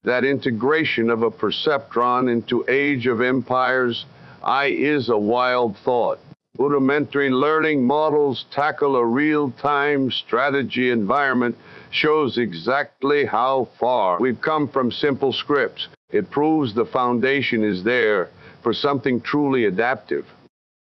That integration of a perceptron into Age of Empires I is a wild thought. Rudimentary learning models tackle a real-time strategy environment shows exactly how far we've come from simple scripts. It proves the foundation is there for something truly adaptive.